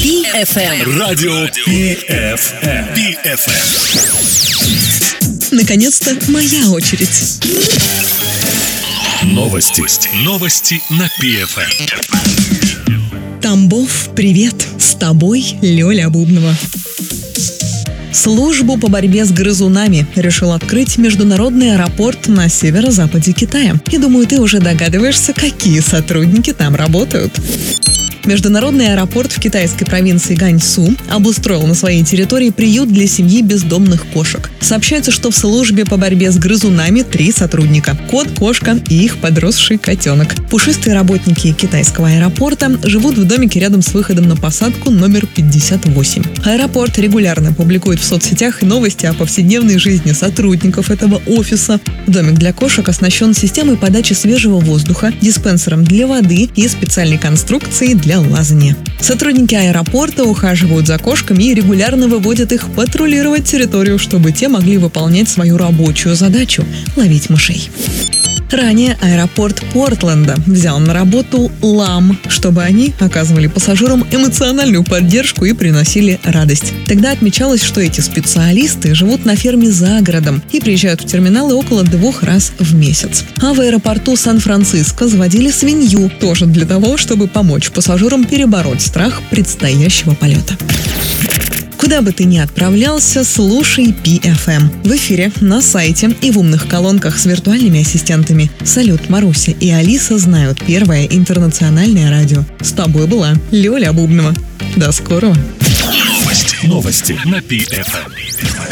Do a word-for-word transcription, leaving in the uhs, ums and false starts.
пи эф эм. Радио пи эф эм. пи эф эм. Наконец-то моя очередь. Новости. Новости на пи эф эм. Тамбов, привет! С тобой Лёля Бубнова. Службу по борьбе с грызунами решил открыть международный аэропорт на северо-западе Китая. И думаю, ты уже догадываешься, какие сотрудники там работают. Международный аэропорт в китайской провинции Ганьсу обустроил на своей территории приют для семьи бездомных кошек. Сообщается, что в службе по борьбе с грызунами три сотрудника – кот, кошка и их подросший котенок. Пушистые работники китайского аэропорта живут в домике рядом с выходом на посадку номер пятьдесят восемь. Аэропорт регулярно публикует в соцсетях новости о повседневной жизни сотрудников этого офиса. Домик для кошек оснащен системой подачи свежего воздуха, диспенсером для воды и специальной конструкцией для лазания. Сотрудники аэропорта ухаживают за кошками и регулярно выводят их патрулировать территорию, чтобы те могли выполнять свою рабочую задачу – ловить мышей. Ранее аэропорт Портленда взял на работу лам, чтобы они оказывали пассажирам эмоциональную поддержку и приносили радость. Тогда отмечалось, что эти специалисты живут на ферме за городом и приезжают в терминалы около двух раз в месяц. А в аэропорту Сан-Франциско заводили свинью, тоже для того, чтобы помочь пассажирам перебороть страх предстоящего полета. Куда бы ты ни отправлялся, слушай пи эф эм. В эфире, на сайте и в умных колонках с виртуальными ассистентами. Салют, Маруся и Алиса знают первое интернациональное радио. С тобой была Лёля Бубнова. До скорого. Новости. Новости на пи эф эм.